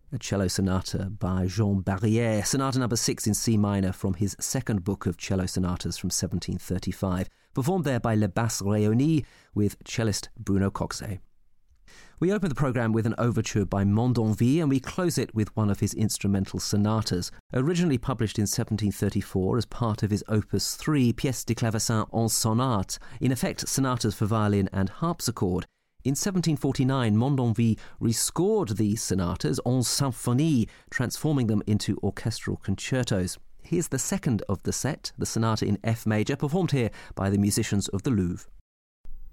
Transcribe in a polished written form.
a cello sonata by Jean Barrière, sonata number 6 in C minor from his second book of cello sonatas from 1735, performed there by Les Basses Réunies with cellist Bruno Coxet. We open the programme with an overture by Mondonville, and we close it with one of his instrumental sonatas, originally published in 1734 as part of his Opus 3, Pièces de clavecin en sonate, in effect sonatas for violin and harpsichord. In 1749, Mondonville rescored these sonatas en symphonie, transforming them into orchestral concertos. Here's the second of the set, the sonata in F major, performed here by the musicians of the Louvre.